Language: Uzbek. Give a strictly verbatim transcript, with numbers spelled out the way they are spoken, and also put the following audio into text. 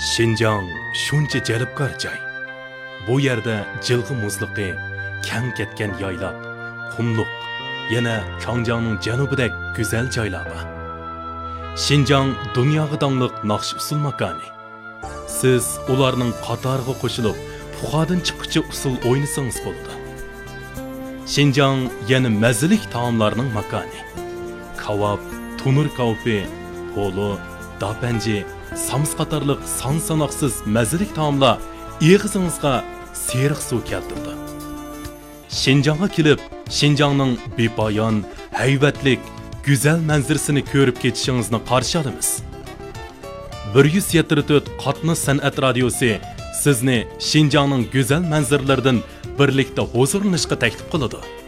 Şinjan shuncha jalbkor joy. Bu yerda jilg'i muzliqi, kang ketgan yoyloq, qumliq, yana Changjiangning janubidek go'zal joylar bor. Şinjan dunyoga dongliq naqsh usul makoni. Siz ularning qatoriga qo'shilib, puxadan chiqquchi usul o'ynasangiz bo'ladi. Şinjan yana mazalik taomlarning makoni. Kebab, tunur kavfi, polo, dapanji, sams qatorliq son sanoqsiz mazalik taomlar ig'izingizga seriq suv keltirdi. Şinjanga kelib, Şinjanning bepoyon, haybatlik, go'zal manzarasini ko'rib ketishingizni qarshi olamiz. bir yuz yetmish to'rt qatnı san'at radiosi sizni Şinjanning go'zal manzaralaridan birlikda huzurlanishga taklif qiladi.